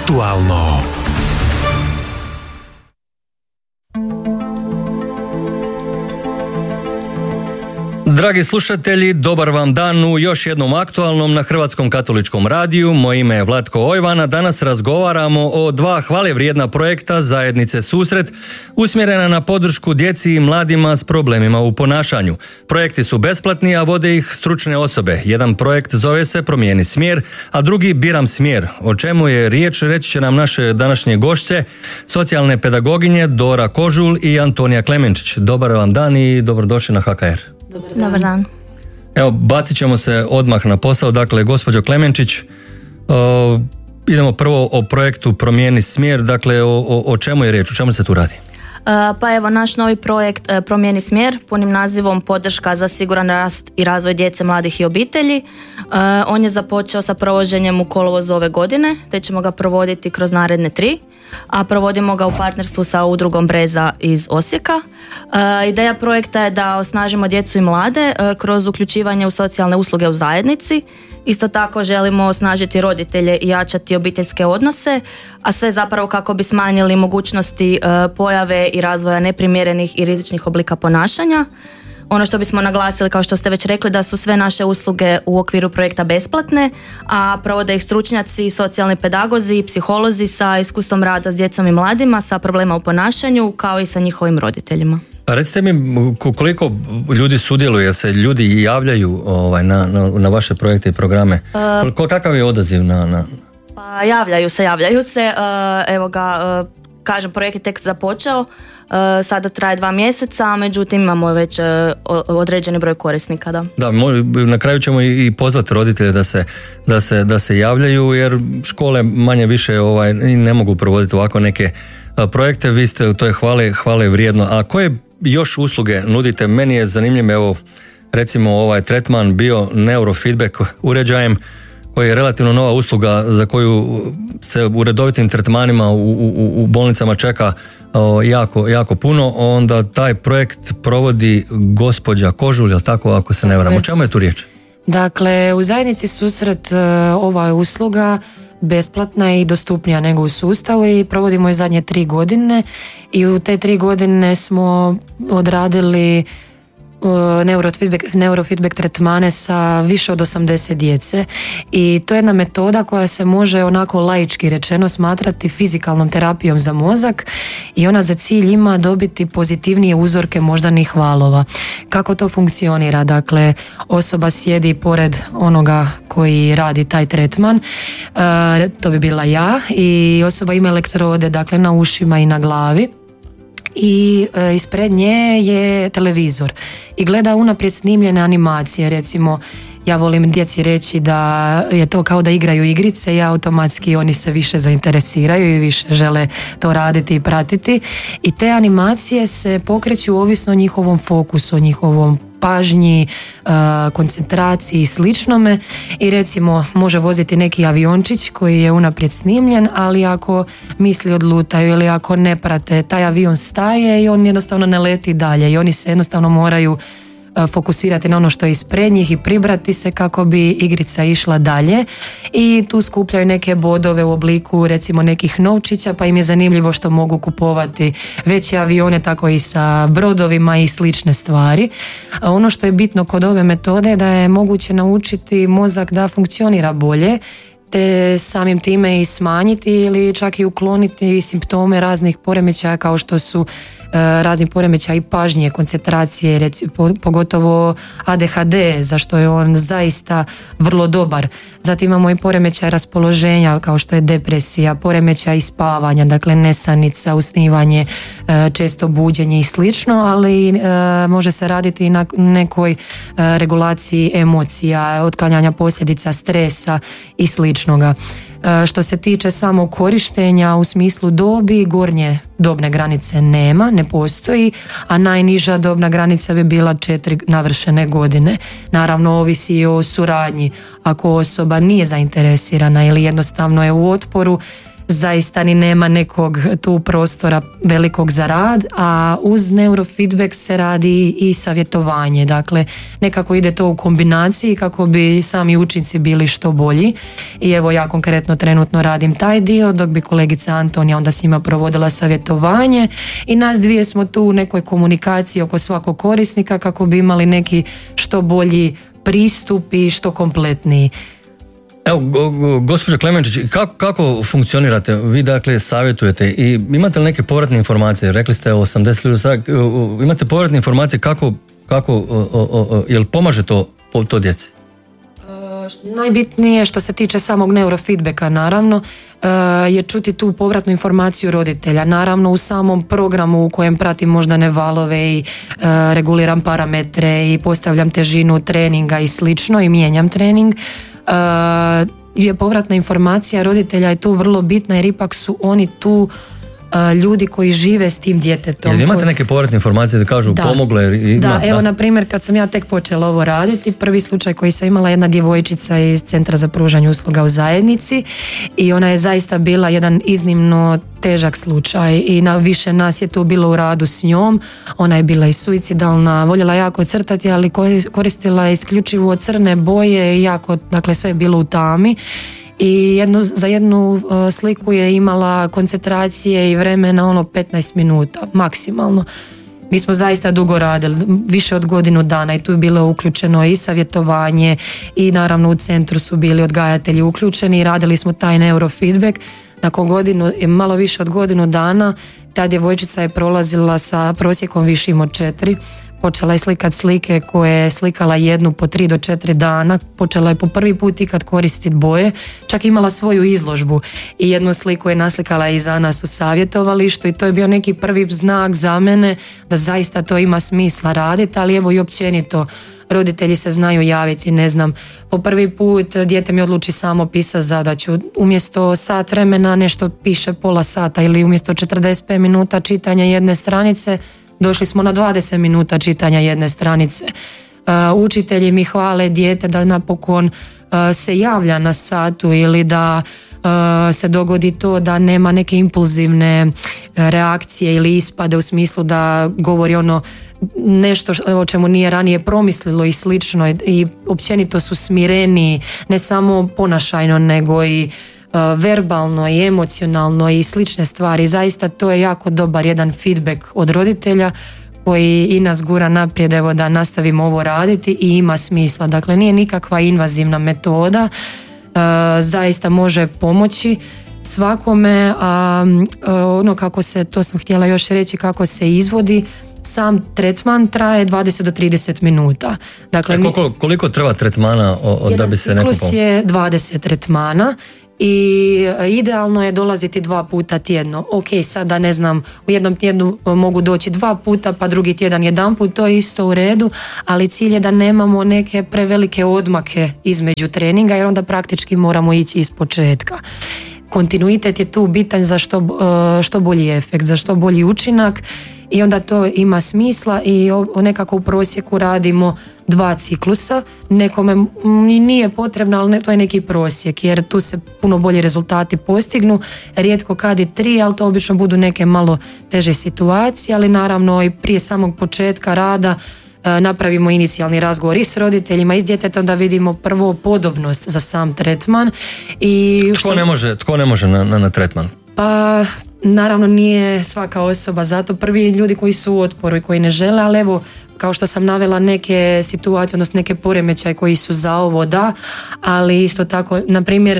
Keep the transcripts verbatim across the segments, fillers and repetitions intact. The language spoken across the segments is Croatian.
Aktualno. Dragi slušatelji, dobar vam dan u još jednom aktualnom na Hrvatskom katoličkom radiju. Moje ime je Vlatko Ojvana. Danas razgovaramo o dva hvale vrijedna projekta zajednice Susret, usmjerena na podršku djeci i mladima s problemima u ponašanju. Projekti su besplatni, a vode ih stručne osobe. Jedan projekt zove se Promijeni smjer, a drugi Biram smjer. O čemu je riječ, reći će nam naše današnje gošće, socijalne pedagoginje Dora Kožul i Antonija Klemenčić. Dobar vam dan i dobrodošli na H K R. Dobar dan. Dobar dan. Evo, bacit ćemo se odmah na posao. Dakle, gospođo Klemenčić, o, idemo prvo o projektu Promijeni smjer. Dakle, o, o, o čemu je riječ, o čemu se tu radi? Uh, pa evo, naš novi projekt uh, Promijeni smjer, punim nazivom Podrška za siguran rast i razvoj djece, mladih i obitelji. Uh, on je započeo sa provođenjem u kolovozu ove godine, te ćemo ga provoditi kroz naredne tri, a provodimo ga u partnerstvu sa udrugom Breza iz Osijeka. Uh, ideja projekta je da osnažimo djecu i mlade uh, kroz uključivanje u socijalne usluge u zajednici. Isto tako želimo osnažiti roditelje i jačati obiteljske odnose, a sve zapravo kako bi smanjili mogućnosti uh, pojave i razvoja neprimjerenih i rizičnih oblika ponašanja. Ono što bismo naglasili, kao što ste već rekli, da su sve naše usluge u okviru projekta besplatne, a provode ih stručnjaci, socijalni pedagozi i psiholozi sa iskustvom rada s djecom i mladima sa problema u ponašanju, kao i sa njihovim roditeljima. A recite mi, koliko ljudi sudjeluje, se ljudi javljaju ovaj, na, na, na vaše projekte i programe? Uh, Kakav je odaziv na... na... Pa javljaju se, javljaju se. Uh, evo ga, uh, kažem, projekt je tek započeo. Uh, sada traje dva mjeseca, međutim imamo već uh, određeni broj korisnika. Da, da na kraju ćemo i, i pozvati roditelje da se, da, se, da se javljaju, jer škole manje više ovaj, ne mogu provoditi ovako neke uh, projekte. Vi ste, to je hvale, hvale vrijedno. A koje još usluge nudite? Meni je zanimljivo, evo, recimo ovaj tretman bio neurofeedback uređajem, koji je relativno nova usluga za koju se u redovitim tretmanima u, u, u bolnicama čeka o, jako, jako puno. Onda taj projekt provodi gospođa Kožul, jel tako, ako se ne varam? O čemu je tu riječ? Dakle, u zajednici Susret ova je usluga besplatna i dostupnija nego u sustavu i provodimo je zadnje tri godine i u te tri godine smo odradili Neurofeedback, neurofeedback tretmane sa više od osamdeset djece i to je jedna metoda koja se može onako laički rečeno smatrati fizikalnom terapijom za mozak i ona za cilj ima dobiti pozitivnije uzorke moždanih valova. Kako to funkcionira? Dakle, osoba sjedi pored onoga koji radi taj tretman, e, to bi bila ja, i osoba ima elektrode, dakle, na ušima i na glavi. I e, ispred nje je televizor i gleda unaprijed snimljene animacije. Recimo, ja volim djeci reći da je to kao da igraju igrice i automatski oni se više zainteresiraju i više žele to raditi i pratiti, i te animacije se pokreću ovisno o njihovom fokusu, o njihovom pažnji, koncentraciji i sličnome, i recimo može voziti neki aviončić koji je unaprijed snimljen, ali ako misli odlutaju ili ako ne prate, taj avion staje i on jednostavno ne leti dalje i oni se jednostavno moraju fokusirati na ono što je ispred njih i pribrati se kako bi igrica išla dalje, i tu skupljaju neke bodove u obliku recimo nekih novčića, pa im je zanimljivo što mogu kupovati veće avione, tako i sa brodovima i slične stvari. A ono što je bitno kod ove metode je da je moguće naučiti mozak da funkcionira bolje, te samim time i smanjiti ili čak i ukloniti simptome raznih poremećaja kao što su razni poremećaji pažnje, koncentracije, reci, pogotovo A D H D, za što je on zaista vrlo dobar. Zatim imamo i poremećaj raspoloženja kao što je depresija, poremećaj spavanja, dakle nesanica, usnivanje, često buđenje i slično, ali može se raditi i na nekoj regulaciji emocija, otklanjanja posljedica stresa i sličnoga. Što se tiče samog korištenja u smislu dobi, gornje dobne granice nema, ne postoji, a najniža dobna granica bi bila četiri navršene godine. Naravno, ovisi i o suradnji. Ako osoba nije zainteresirana ili jednostavno je u otporu, zaista ni nema nekog tu prostora velikog za rad, a uz neurofeedback se radi i savjetovanje, dakle nekako ide to u kombinaciji kako bi sami učinci bili što bolji. I evo ja konkretno trenutno radim taj dio, dok bi kolegica Antonija onda s njima provodila savjetovanje i nas dvije smo tu u nekoj komunikaciji oko svakog korisnika kako bi imali neki što bolji pristup i što kompletniji. Evo, gospođo Klemenčić, kako, kako funkcionirate? Vi dakle savjetujete i imate li neke povratne informacije? Rekli ste osamdeset ljudi, sad, imate povratne informacije kako, kako o, o, o, jel pomaže to, to djeci? Uh, najbitnije što se tiče samog neurofeedbacka naravno uh, je čuti tu povratnu informaciju roditelja. Naravno u samom programu u kojem pratim moždane valove i uh, reguliram parametre i postavljam težinu treninga i slično i mijenjam trening. Uh, je povratna informacija roditelja je tu vrlo bitna jer ipak su oni tu uh, ljudi koji žive s tim djetetom. Jel imate neke povratne informacije da kažu da. pomogle? Ima, da, evo da. na primjer kad sam ja tek počela ovo raditi, prvi slučaj koji sam imala jedna djevojčica iz Centra za pružanje usluga u zajednici i ona je zaista bila jedan iznimno težak slučaj i na više nas je tu bilo u radu s njom. Ona je bila i suicidalna, voljela jako crtati, ali koristila je isključivo crne boje i jako, dakle sve je bilo u tami. I jednu, za jednu uh, sliku je imala koncentracije i vremena ono petnaest minuta maksimalno. Mi smo zaista dugo radili, više od godinu dana i tu je bilo uključeno i savjetovanje i naravno u centru su bili odgajatelji uključeni i radili smo taj neurofeedback. Nakon godinu, malo više od godinu dana ta djevojčica je prolazila sa prosjekom višim od četiri. Počela je slikat slike koje je slikala jednu po tri do četiri dana. Počela je po prvi put ikad koristiti boje. Čak imala svoju izložbu i jednu sliku je naslikala i za nas u savjetovalištu i to je bio neki prvi znak za mene da zaista to ima smisla raditi, ali evo i općenito roditelji se znaju javiti, ne znam, po prvi put dijete mi odluči samo pisati zadaću, umjesto sat vremena nešto piše pola sata ili umjesto četrdeset pet minuta čitanja jedne stranice došli smo na dvadeset minuta čitanja jedne stranice. Uh, učitelji mi hvale dijete da napokon uh, se javlja na satu ili da uh, se dogodi to da nema neke impulzivne uh, reakcije ili ispade u smislu da govori ono nešto o čemu nije ranije promislilo i slično i općenito su smireniji ne samo ponašajno nego i uh, verbalno i emocionalno i slične stvari. Zaista to je jako dobar jedan feedback od roditelja koji i nas gura naprijed evo da nastavimo ovo raditi i ima smisla. Dakle nije nikakva invazivna metoda, uh, zaista može pomoći svakome, a uh, ono kako se, to sam htjela još reći, kako se izvodi. Sam tretman traje dvadeset do trideset minuta. Dakle, e, koliko, koliko treba tretmana o, o, da bi se neko ciklus je dvadeset tretmana i idealno je dolaziti dva puta tjedno. Ok, sada ne znam, u jednom tjednu mogu doći dva puta, pa drugi tjedan jedan put, to je isto u redu, ali cilj je da nemamo neke prevelike odmake između treninga jer onda praktički moramo ići iz početka. Kontinuitet je tu bitan za što, što bolji efekt, za što bolji učinak i onda to ima smisla i nekako u prosjeku radimo dva ciklusa. Nekome nije potrebno, ali to je neki prosjek jer tu se puno bolji rezultati postignu. Rijetko kad i tri, ali to obično budu neke malo teže situacije, ali naravno i prije samog početka rada napravimo inicijalni razgovor i s roditeljima i s djetetom da vidimo prvo podobnost za sam tretman. I tko, što... ne može, tko ne može na, na, na tretman? Pa naravno nije svaka osoba, zato prvi ljudi koji su u otporu i koji ne žele, ali evo kao što sam navela neke situacije, odnosno neke poremećaje koji su za ovo da, ali isto tako, na primjer,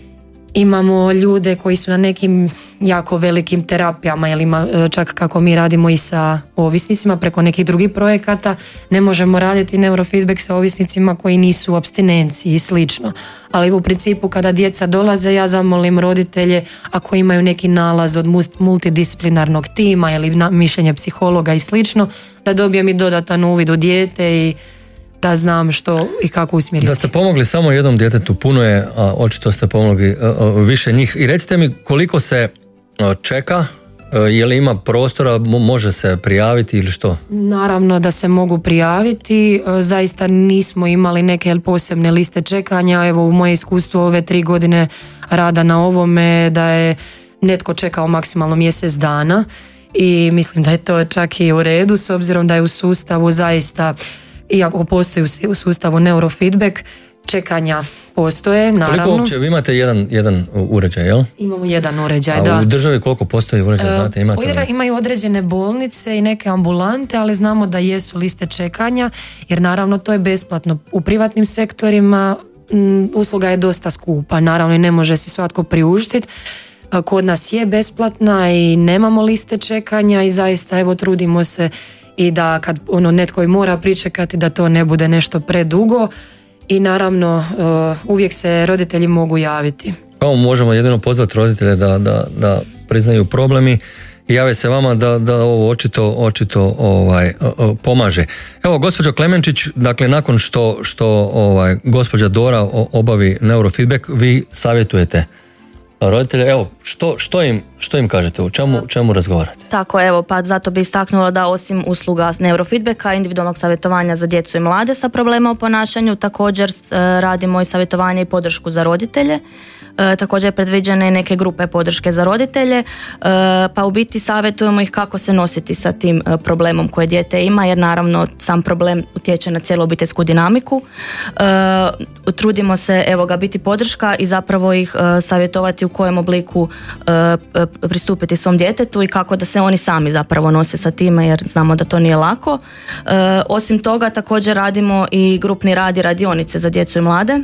imamo ljude koji su na nekim jako velikim terapijama ili čak kako mi radimo i sa ovisnicima preko nekih drugih projekata, ne možemo raditi neurofeedback sa ovisnicima koji nisu u apstinenciji i slično. Ali u principu kada djeca dolaze ja zamolim roditelje ako imaju neki nalaz od multidisciplinarnog tima ili na mišljenje psihologa i slično da dobijem i dodatan uvid u dijete i da znam što i kako usmjeriti. Da ste pomogli samo jednom djetetu, puno je, a, očito ste pomogli a, a, više njih. I recite mi koliko se a, čeka Je li ima prostora, može se prijaviti ili što? Naravno da se mogu prijaviti, zaista nismo imali neke posebne liste čekanja, evo u moje iskustvo ove tri godine rada na ovome da je netko čekao maksimalno mjesec dana i mislim da je to čak i u redu s obzirom da je u sustavu zaista, iako postoji u sustavu neurofeedback, čekanja postoje, naravno. Koliko uopće, vi imate jedan, jedan uređaj, jel? Imamo jedan uređaj, a da. A u državi koliko postoji uređaj, znate, imate li? Imaju određene bolnice i neke ambulante, ali znamo da jesu liste čekanja, jer naravno to je besplatno. U privatnim sektorima m, usluga je dosta skupa, naravno i ne može si svatko priuštiti. Kod nas je besplatna i nemamo liste čekanja i zaista evo trudimo se i da kad ono netko i mora pričekati da to ne bude nešto predugo. I naravno uh, uvijek se roditelji mogu javiti. Kao možemo jedino pozvati roditelje da, da, da priznaju problemi i jave se vama da, da ovo očito, očito ovaj, pomaže. Evo, gospođo Klemenčić, dakle nakon što, što ovaj, gospođa Dora obavi neurofeedback, vi savjetujete roditelje, evo, što, što, im, što im kažete, u čemu, čemu razgovarate? Tako, evo, pa zato bi istaknula da osim usluga neurofeedbacka, individualnog savjetovanja za djecu i mlade sa problema u ponašanju, također radimo i savjetovanje i podršku za roditelje. E, također je predviđene neke grupe podrške za roditelje, e, pa u biti savjetujemo ih kako se nositi sa tim e, problemom koje dijete ima, jer naravno sam problem utječe na cijelu obiteljsku dinamiku. E, trudimo se evo ga biti podrška i zapravo ih e, savjetovati u kojem obliku e, pristupiti svom djetetu i kako da se oni sami zapravo nose sa time, jer znamo da to nije lako. E, osim toga također radimo i grupni rad i radionice za djecu i mlade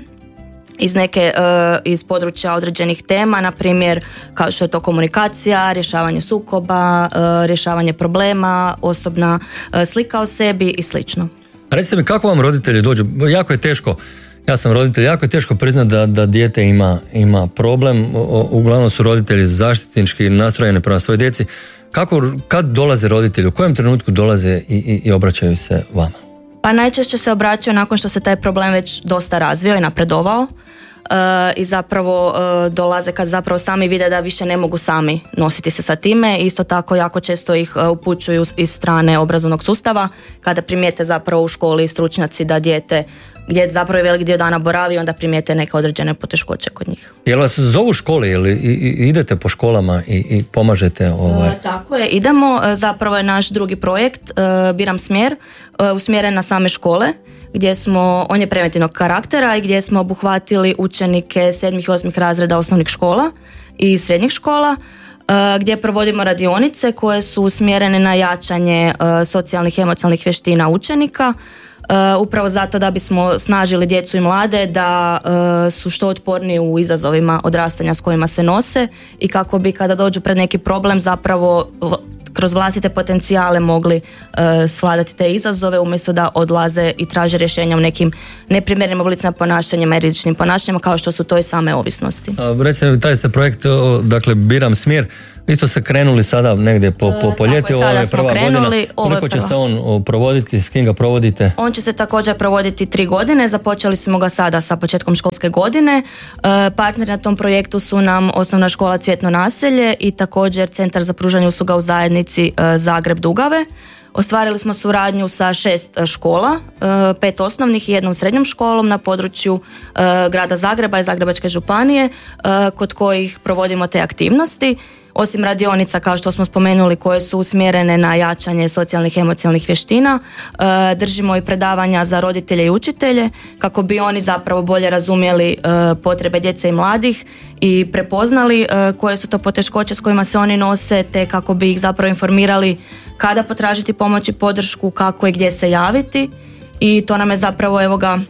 iz neke uh, iz područja određenih tema, na primjer kao što je to komunikacija, rješavanje sukoba, uh, rješavanje problema, osobna uh, slika o sebi i slično. Recite mi, kako vam roditelji dođu? Jako je teško, ja sam roditelj, jako je teško priznati da, da dijete ima, ima problem. O, uglavnom su roditelji zaštitnički nastrojeni prema svojoj djeci. Kako, kad dolaze roditelji, u kojem trenutku dolaze i, i, i obraćaju se vama? Pa najčešće se obraćaju nakon što se taj problem već dosta razvio i napredovao. Uh, i zapravo uh, dolaze kad zapravo sami vide da više ne mogu sami nositi se sa time. Isto tako jako često ih uh, upućuju iz strane obrazovnog sustava kada primijete zapravo u školi stručnjaci da dijete gdje zapravo je velik dio dana boravi, onda primijete neke određene poteškoće kod njih. Jel vas zovu školi ili idete po školama i, i pomažete? Ovaj... Uh, tako je, idemo. Uh, zapravo je naš drugi projekt, uh, Biram smjer, uh, usmjeren na same škole, gdje smo, on je preventivnog karaktera i gdje smo obuhvatili učenike sedmih i osmih razreda osnovnih škola i srednjih škola, gdje provodimo radionice koje su usmjerene na jačanje socijalnih i emocionalnih vještina učenika, upravo zato da bismo snažili djecu i mlade da su što otporniji u izazovima odrastanja s kojima se nose i kako bi kada dođu pred neki problem zapravo kroz vlastite potencijale mogli uh, svladati te izazove umjesto da odlaze i traže rješenja u nekim neprimjernim oblicima ponašanjima i rizičnim ponašanjima kao što su to i same ovisnosti. Recimo, taj ste projekt, dakle, Biram smjer, isto se krenuli sada negdje po, po, po ljeti, ovo je prva krenuli, godina. Koliko će se on provoditi, s kim ga provodite? On će se također provoditi tri godine, započeli smo ga sada sa početkom školske godine. E, partneri na tom projektu su nam Osnovna škola Cvjetno naselje i također Centar za pružanje usluga u zajednici e, Zagreb Dugave. Ostvarili smo suradnju sa šest škola, pet osnovnih i jednom srednjom školom na području grada Zagreba i Zagrebačke županije, kod kojih provodimo te aktivnosti. Osim radionica, kao što smo spomenuli, koje su usmjerene na jačanje socijalnih i emocionalnih vještina, držimo i predavanja za roditelje i učitelje kako bi oni zapravo bolje razumjeli potrebe djece i mladih i prepoznali koje su to poteškoće s kojima se oni nose, te kako bi ih zapravo informirali kada potražiti pomoć i podršku, kako i gdje se javiti. I to nam je zapravo, evo ga,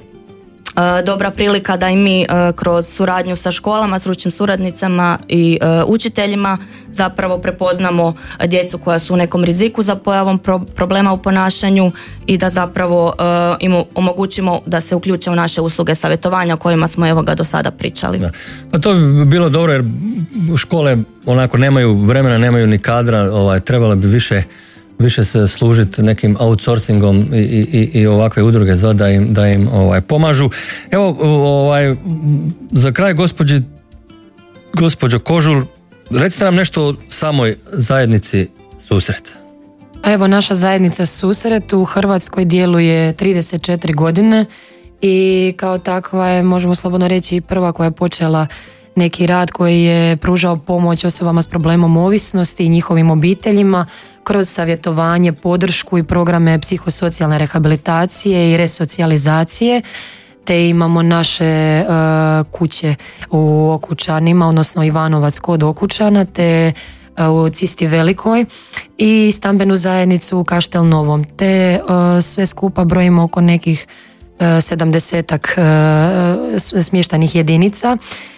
dobra prilika da i mi kroz suradnju sa školama, stručnim suradnicama i učiteljima zapravo prepoznamo djecu koja su u nekom riziku za pojavom problema u ponašanju i da zapravo im omogućimo da se uključe u naše usluge savjetovanja o kojima smo evo ga do sada pričali. Da. Pa to bi bilo dobro jer škole onako nemaju vremena, nemaju ni kadra, ovaj, trebalo bi više više se služiti nekim outsourcingom i, i, i ovakve udruge za da im, da im ovaj, pomažu. Evo, ovaj, za kraj gospođi, gospođo Kožul, recite nam nešto o samoj zajednici Susret. Evo, naša zajednica Susret u Hrvatskoj djeluje trideset četiri godine i kao takva je, možemo slobodno reći, i prva koja je počela neki rad koji je pružao pomoć osobama s problemom ovisnosti i njihovim obiteljima kroz savjetovanje, podršku i programe psihosocijalne rehabilitacije i resocijalizacije, te imamo naše uh, kuće u Okučanima, odnosno Ivanovac kod Okučana, te uh, u Cisti Velikoj i stambenu zajednicu u Kaštel Novom, te uh, sve skupa brojimo oko nekih uh, sedamdesetak uh, smještajnih jedinica.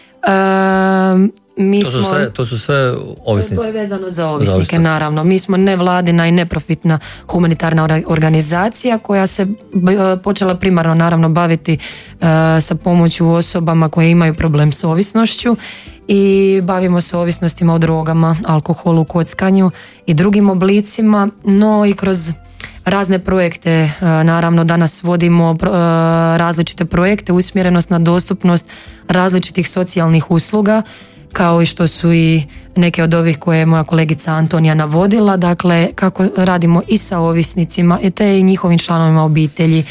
Uh, mi to, su smo, sve, to su sve ovisnici. To je vezano za ovisnike, za naravno. Mi smo nevladina i neprofitna humanitarna organizacija koja se počela primarno naravno baviti uh, sa pomoću osobama koje imaju problem s ovisnošću i bavimo se ovisnostima o drogama, alkoholu, kockanju i drugim oblicima, no i kroz razne projekte, naravno danas vodimo različite projekte, usmjerenost na dostupnost različitih socijalnih usluga, kao i što su i neke od ovih koje je moja kolegica Antonija navodila, dakle kako radimo i sa ovisnicima te i njihovim članovima obitelji,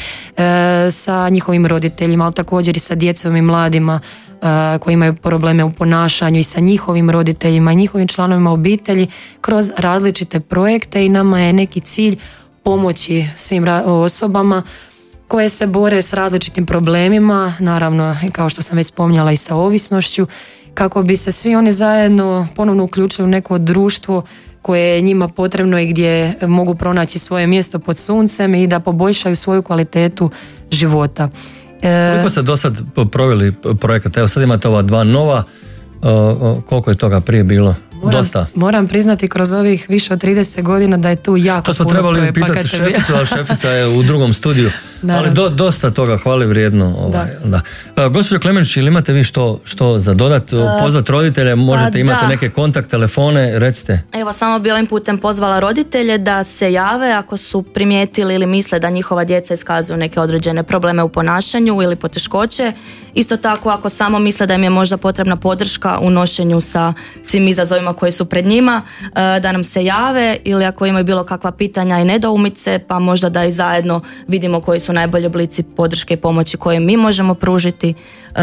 sa njihovim roditeljima, ali također i sa djecom i mladima koji imaju probleme u ponašanju i sa njihovim roditeljima i njihovim članovima obitelji kroz različite projekte i nama je neki cilj pomoći svim osobama koje se bore s različitim problemima, naravno kao što sam već spominjala i sa ovisnošću, kako bi se svi oni zajedno ponovno uključili u neko društvo koje je njima potrebno i gdje mogu pronaći svoje mjesto pod suncem i da poboljšaju svoju kvalitetu života. Koliko ste do sad proveli projekata? Evo sad imate ova dva nova, koliko je toga prije bilo? Moram, Dosta. Moram priznati kroz ovih više od trideset godina da je tu jako to smo puno trebali pitati šeficu, ali šefica je u drugom studiju. Ali do, dosta toga, hvali vrijedno. Ovaj, da. Da. Uh, gospođo Klemenić, ili imate vi što, što za dodat? Uh, pozvati roditelje, možete, imate neke kontakt, telefone, recite. Evo, samo bi ovim putem pozvala roditelje da se jave ako su primijetili ili misle da njihova djeca iskazuju neke određene probleme u ponašanju ili poteškoće. Isto tako ako samo misle da im je možda potrebna podrška u nošenju sa svim izazovima koji su pred njima, da nam se jave, ili ako imaju bilo kakva pitanja i nedoumice, pa možda da i zajedno vidimo koji su najbolji oblici podrške i pomoći koje mi možemo pružiti.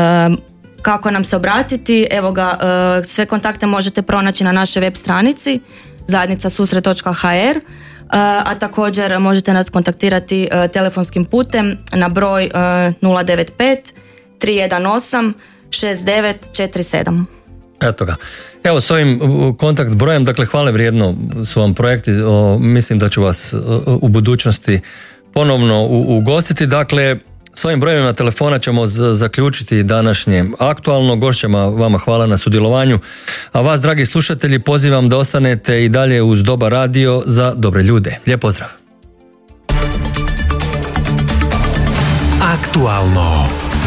Kako nam se obratiti? Evo ga, sve kontakte možete pronaći na našoj web stranici zajednica susret točka ha er, a također možete nas kontaktirati telefonskim putem na broj nula devet pet tri jedan osam šest devet četiri sedam. Eto ga. Evo, s ovim kontakt brojem, dakle, hvale vrijedno su vam projekti, o, mislim da ću vas o, u budućnosti ponovno u, ugostiti. Dakle, s ovim brojevima telefona ćemo z- zaključiti današnje aktualno. Gošćama vama hvala na sudjelovanju, a vas, dragi slušatelji, pozivam da ostanete i dalje uz Dobar radio za dobre ljude. Lijep pozdrav. Aktualno.